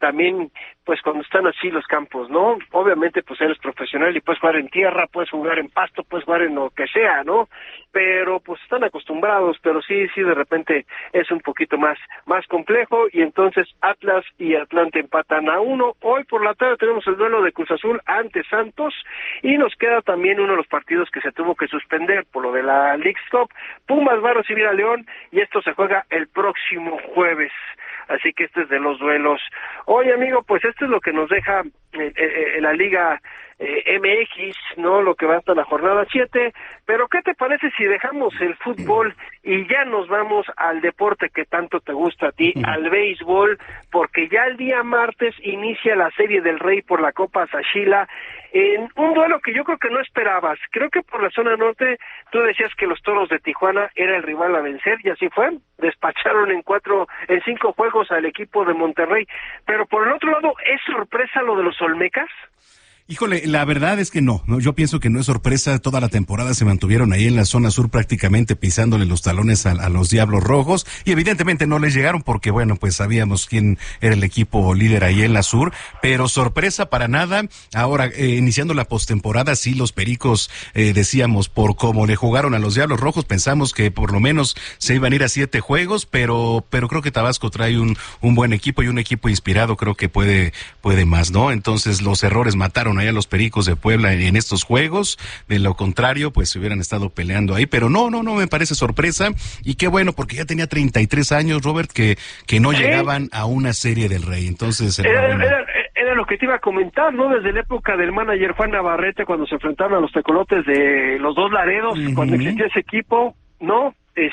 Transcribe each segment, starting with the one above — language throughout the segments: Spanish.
también, pues cuando están así los campos, ¿no? Obviamente, pues eres profesional y puedes jugar en tierra, puedes jugar en pasto, puedes jugar en lo que sea, ¿no? Pero pues están acostumbrados, pero sí, de repente es un poquito más complejo, y entonces Atlas y Atlante empatan a 1. Hoy por la tarde tenemos el duelo de Cruz Azul ante Santos, y nos queda también uno de los partidos que se tuvo que suspender por lo de la Leagues Cup. Pumas va a recibir a León, y esto se juega el próximo jueves. Así que este es de los duelos. Oye, amigo, pues esto es lo que nos deja la Liga MX, ¿no? Lo que va hasta la jornada 7, pero ¿qué te parece si dejamos el fútbol y ya nos vamos al deporte que tanto te gusta a ti, al béisbol? Porque ya el día martes inicia la Serie del Rey por la Copa Sashila, en un duelo que yo creo que no esperabas. Creo que por la zona norte tú decías que los Toros de Tijuana era el rival a vencer, y así fue. Despacharon en 5 juegos al equipo de Monterrey, pero por el otro lado, ¿es sorpresa lo de los Olmecas? Híjole, la verdad es que no, yo pienso que no es sorpresa. Toda la temporada se mantuvieron ahí en la zona sur, prácticamente pisándole los talones a los Diablos Rojos, y evidentemente no les llegaron porque, bueno, pues sabíamos quién era el equipo líder ahí en la sur, pero sorpresa para nada. Ahora, iniciando la postemporada, sí, los Pericos, decíamos, por cómo le jugaron a los Diablos Rojos, pensamos que por lo menos se iban a ir a 7 juegos, pero creo que Tabasco trae un buen equipo, y un equipo inspirado. Creo que puede más, ¿no? Entonces los errores mataron allá los Pericos de Puebla en estos juegos. De lo contrario, pues se hubieran estado peleando ahí, pero no me parece sorpresa, y qué bueno, porque ya tenía 33 años, Robert, que no llegaban a una Serie del Rey. Entonces era lo que te iba a comentar, ¿no? Desde la época del manager Juan Navarrete, cuando se enfrentaron a los Tecolotes de los Dos Laredos, cuando existía ese equipo, ¿no?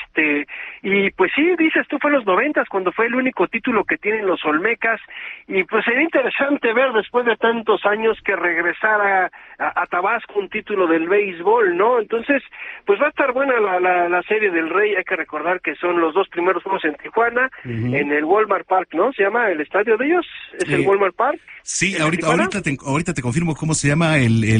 Y pues sí, dices tú, fue en los 90 cuando fue el único título que tienen los Olmecas, y pues sería interesante ver después de tantos años que regresara a Tabasco un título del béisbol, ¿no? Entonces, pues va a estar buena la Serie del Rey. Hay que recordar que son los 2 primeros juegos en Tijuana, en el Walmart Park, ¿no? ¿Se llama el estadio de ellos? ¿Es el Walmart Park? Sí, ahorita te confirmo cómo se llama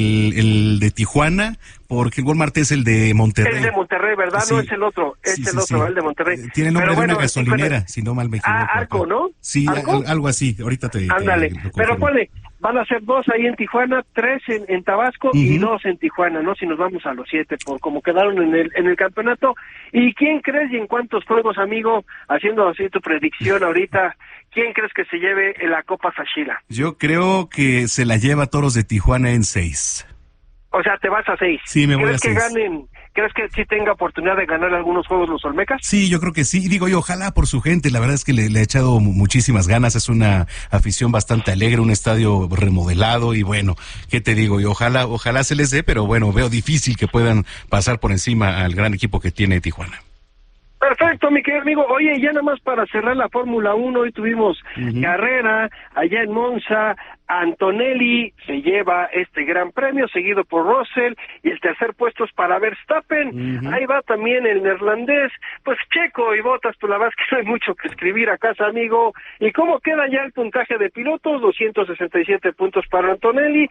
el de Tijuana, porque el Walmart es el de Monterrey. El de Monterrey, ¿verdad? Sí. No es el otro, el de Monterrey. Tiene el nombre de una gasolinera, si no mal me equivoco. Arco, ¿no? Sí, algo así, ahorita te ándale, pero ponle, van a ser 2 ahí en Tijuana, 3 en Tabasco y 2 en Tijuana, ¿no? Si nos vamos a los 7, por como quedaron en el campeonato. ¿Y quién crees y en cuántos juegos, amigo, haciendo así tu predicción ahorita, quién crees que se lleve la Copa Sashila? Yo creo que se la lleva Toros de Tijuana en 6. O sea, te vas a 6. Sí, me voy a 6. ¿Crees que sí tenga oportunidad de ganar algunos juegos los Olmecas? Sí, yo creo que sí. Digo, y ojalá por su gente. La verdad es que le ha echado muchísimas ganas. Es una afición bastante alegre, un estadio remodelado, y bueno, ¿qué te digo? Y ojalá se les dé, pero bueno, veo difícil que puedan pasar por encima al gran equipo que tiene Tijuana. Perfecto, mi querido amigo. Oye, ya nada más para cerrar la Fórmula 1, hoy tuvimos carrera allá en Monza. Antonelli se lleva este gran premio, seguido por Russell, y el tercer puesto es para Verstappen. Ahí va también el neerlandés, pues Checo y Bottas. Pues la verdad es que no hay mucho que escribir a casa, amigo. ¿Y cómo queda ya el puntaje de pilotos? 267 puntos para Antonelli,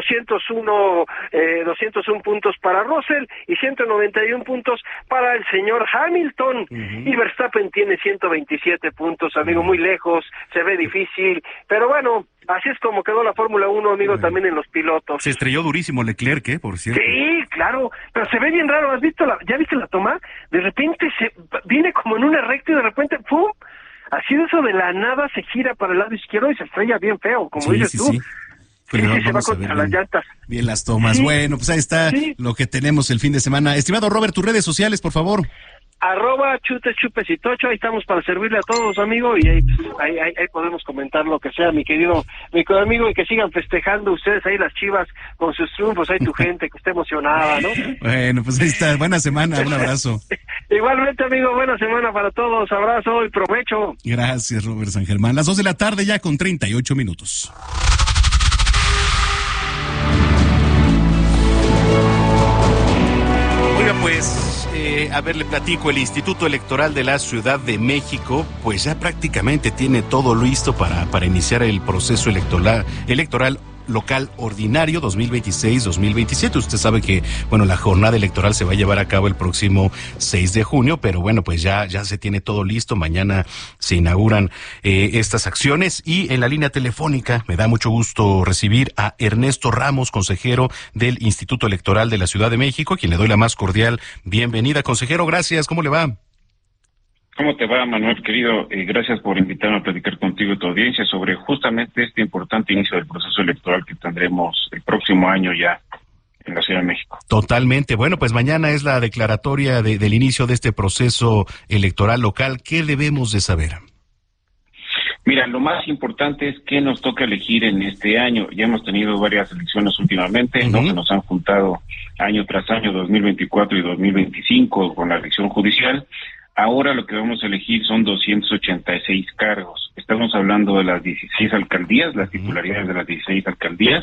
201 puntos para Russell y 191 puntos para el señor Hamilton. Y Verstappen tiene 127 puntos, amigo, muy lejos, se ve difícil, pero bueno, así es como quedó la Fórmula 1, amigo, también en los pilotos. Se estrelló durísimo Leclerc, por cierto. Sí, claro, pero se ve bien raro. ¿Ya viste la toma? De repente viene como en una recta y de repente ¡pum! Así de eso de la nada se gira para el lado izquierdo y se estrella bien feo, como dices tú. Sí. Pero se va contra las llantas. Bien las tomas. Sí. Bueno, pues ahí está lo que tenemos el fin de semana. Estimado Robert, tus redes sociales, por favor. @chutes y tocho, ahí estamos para servirle a todos, amigo, y ahí podemos comentar lo que sea, mi querido amigo, y que sigan festejando ustedes ahí las Chivas con sus triunfos, ahí tu gente que esté emocionada, ¿no? Bueno, pues ahí está, buena semana, un abrazo. Igualmente, amigo, buena semana para todos, abrazo y provecho. Gracias, Robert San Germán. Las 2 de la tarde ya con 38 minutos. Oiga, pues, a ver, le platico, el Instituto Electoral de la Ciudad de México, pues ya prácticamente tiene todo listo para iniciar el proceso electoral local ordinario 2026-2027. Usted sabe que, bueno, la jornada electoral se va a llevar a cabo el próximo 6 de junio, pero bueno, pues ya se tiene todo listo. Mañana se inauguran estas acciones, y en la línea telefónica me da mucho gusto recibir a Ernesto Ramos, consejero del Instituto Electoral de la Ciudad de México, a quien le doy la más cordial bienvenida. Consejero, gracias. ¿Cómo le va? ¿Cómo te va, Manuel, querido? Gracias por invitarme a platicar contigo y tu audiencia sobre justamente este importante inicio del proceso electoral que tendremos el próximo año ya en la Ciudad de México. Totalmente. Bueno, pues mañana es la declaratoria del inicio de este proceso electoral local. ¿Qué debemos de saber? Mira, lo más importante es qué nos toca elegir en este año. Ya hemos tenido varias elecciones últimamente, ¿no? Que nos han juntado año tras año, 2024 y 2025, con la elección judicial. Ahora lo que vamos a elegir son 286 cargos. Estamos hablando de las 16 alcaldías, las titularidades de las 16 alcaldías,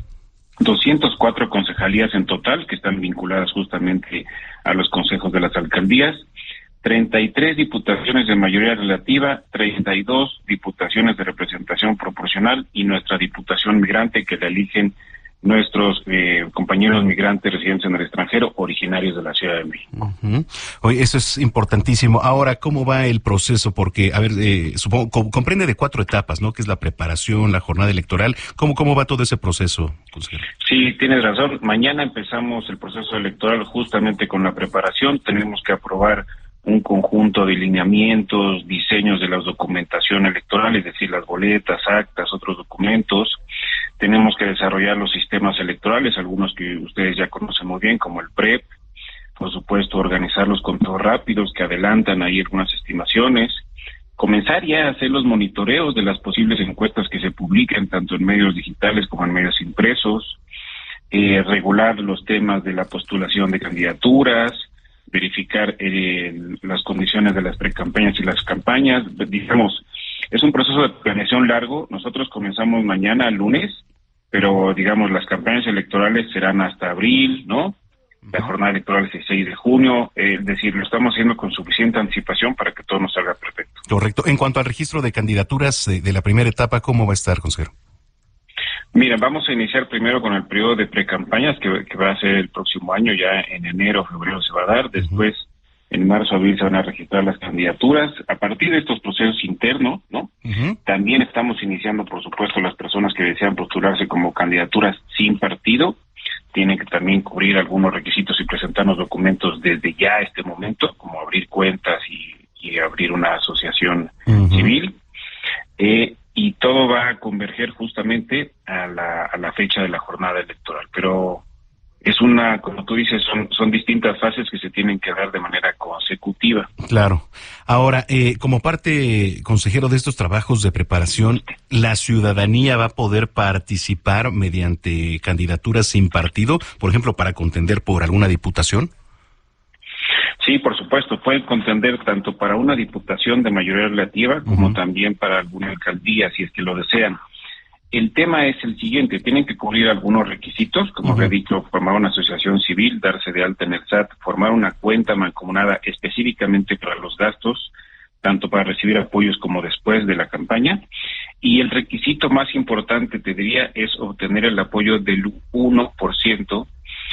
204 concejalías en total, que están vinculadas justamente a los consejos de las alcaldías, 33 diputaciones de mayoría relativa, 32 diputaciones de representación proporcional y nuestra diputación migrante, que la eligen nuestros compañeros migrantes residentes en el extranjero, originarios de la Ciudad de México. Oye, eso es importantísimo. Ahora, ¿cómo va el proceso? Porque, a ver, supongo, comprende de 4 etapas, ¿no? Que es la preparación, la jornada electoral. ¿Cómo va todo ese proceso, consejero? Sí, tienes razón. Mañana empezamos el proceso electoral justamente con la preparación. Tenemos que aprobar un conjunto de lineamientos, diseños de la documentación electoral, es decir, las boletas, actas, otros documentos. Tenemos que desarrollar los sistemas electorales, algunos que ustedes ya conocen muy bien, como el PREP. Por supuesto, organizar los conteos rápidos que adelantan ahí algunas estimaciones. Comenzar ya a hacer los monitoreos de las posibles encuestas que se publiquen, tanto en medios digitales como en medios impresos. Regular los temas de la postulación de candidaturas, verificar las condiciones de las precampañas y las campañas. Digamos, es un proceso de planeación largo. Nosotros comenzamos mañana, lunes, pero digamos las campañas electorales serán hasta abril, ¿no? La jornada electoral es el 6 de junio, es decir, lo estamos haciendo con suficiente anticipación para que todo nos salga perfecto. Correcto. En cuanto al registro de candidaturas de la primera etapa, ¿cómo va a estar, consejero? Mira, vamos a iniciar primero con el periodo de precampañas, que va a ser el próximo año, ya en enero, febrero se va a dar. Después, en marzo, abril se van a registrar las candidaturas. A partir de estos procesos internos, ¿no? También estamos iniciando, por supuesto, las personas que desean postularse como candidaturas sin partido. Tienen que también cubrir algunos requisitos y presentarnos documentos desde ya este momento, como abrir cuentas y abrir una asociación civil. Y todo va a converger justamente a la fecha de la jornada electoral. Pero es como tú dices, son distintas fases que se tienen que dar de manera consecutiva. Claro. Ahora, como parte, consejero, de estos trabajos de preparación, ¿la ciudadanía va a poder participar mediante candidaturas sin partido, por ejemplo, para contender por alguna diputación? Sí, por supuesto, pueden contender tanto para una diputación de mayoría relativa como también para alguna alcaldía, si es que lo desean. El tema es el siguiente: tienen que cubrir algunos requisitos, como había dicho, formar una asociación civil, darse de alta en el SAT, formar una cuenta mancomunada específicamente para los gastos, tanto para recibir apoyos como después de la campaña. Y el requisito más importante, te diría, es obtener el apoyo del 1%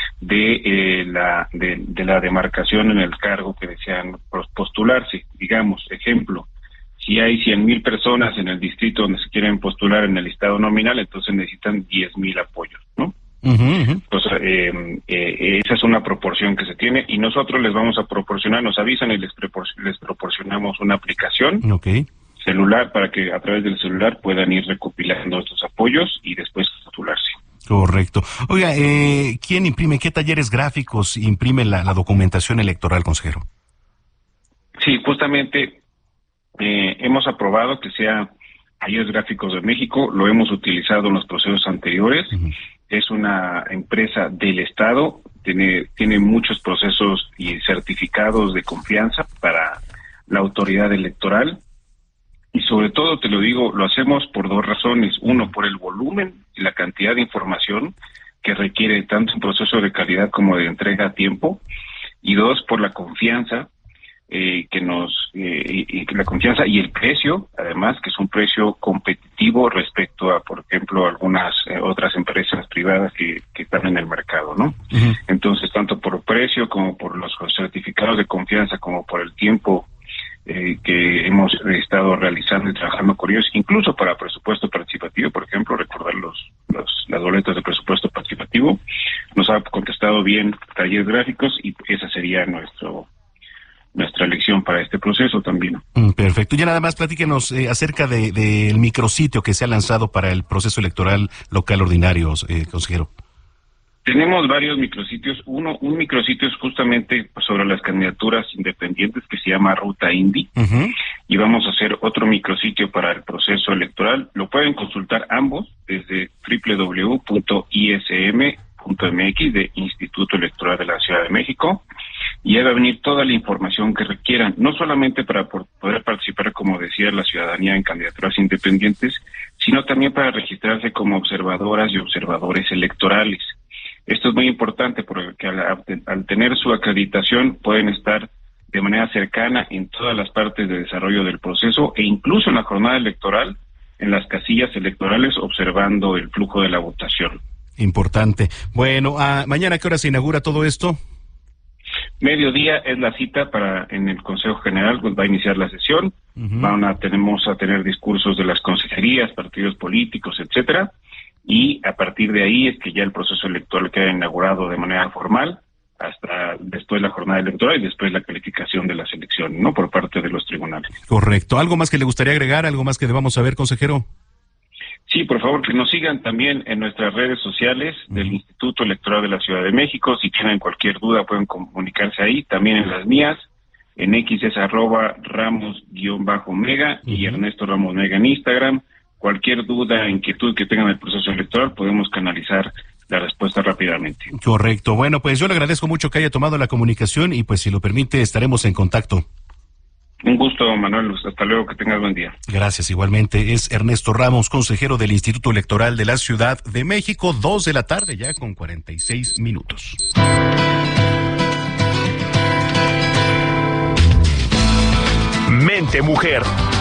de la demarcación en el cargo que desean postularse. Digamos, ejemplo, si hay 100,000 personas en el distrito donde se quieren postular en el listado nominal, entonces necesitan 10,000 apoyos, ¿no? Entonces, esa es una proporción que se tiene, y nosotros les vamos a proporcionar, nos avisan y les proporcionamos una aplicación celular para que a través del celular puedan ir recopilando estos apoyos y después postularse. Correcto. Oiga, ¿quién imprime, qué talleres gráficos imprime la documentación electoral, consejero? Sí, justamente hemos aprobado que sea Talleres Gráficos de México, lo hemos utilizado en los procesos anteriores. Es una empresa del Estado, tiene muchos procesos y certificados de confianza para la autoridad electoral. Y sobre todo, te lo digo, lo hacemos por 2 razones. Uno, por el volumen y la cantidad de información que requiere tanto un proceso de calidad como de entrega a tiempo. Y 2, por la confianza que la confianza y el precio, además, que es un precio competitivo respecto a, por ejemplo, algunas otras empresas privadas que están en el mercado, ¿no? Uh-huh. Entonces, tanto por precio como por los certificados de confianza, como por el tiempo que hemos estado realizando y trabajando con ellos, incluso para presupuesto participativo, por ejemplo, recordar las boletas de presupuesto participativo, nos ha contestado bien Talleres Gráficos y esa sería nuestra elección para este proceso también. Perfecto. Ya nada más platíquenos acerca del micrositio que se ha lanzado para el proceso electoral local ordinario, consejero. Tenemos varios micrositios. Un micrositio es justamente sobre las candidaturas independientes que se llama Ruta Indy. Uh-huh. Y vamos a hacer otro micrositio para el proceso electoral. Lo pueden consultar ambos desde www.ism.mx de Instituto Electoral de la Ciudad de México. Y ahí va a venir toda la información que requieran, no solamente para poder participar, como decía, la ciudadanía en candidaturas independientes, sino también para registrarse como observadoras y observadores electorales. Esto es muy importante porque al tener su acreditación pueden estar de manera cercana en todas las partes de desarrollo del proceso e incluso en la jornada electoral, en las casillas electorales, observando el flujo de la votación. Importante. Bueno, ¿mañana a qué hora se inaugura todo esto? Mediodía es la cita en el Consejo General, pues va a iniciar la sesión. Uh-huh. Tenemos a tener discursos de las consejerías, partidos políticos, etcétera. Y a partir de ahí es que ya el proceso electoral queda inaugurado de manera formal, hasta después la jornada electoral y después la calificación de las elecciones, ¿no? Por parte de los tribunales. Correcto. ¿Algo más que le gustaría agregar? ¿Algo más que debamos saber, consejero? Sí, por favor, que nos sigan también en nuestras redes sociales del Instituto Electoral de la Ciudad de México. Si tienen cualquier duda pueden comunicarse ahí, también en las mías. En X es @Ramos_Mega y Ernesto Ramos Mega en Instagram. Cualquier duda, inquietud que tengan del proceso electoral, podemos canalizar la respuesta rápidamente. Correcto. Bueno, pues yo le agradezco mucho que haya tomado la comunicación y pues si lo permite estaremos en contacto. Un gusto, Manuel. Hasta luego, que tengas buen día. Gracias, igualmente. Es Ernesto Ramos, consejero del Instituto Electoral de la Ciudad de México, 2:00 p.m. ya con 46 minutos. Mente Mujer.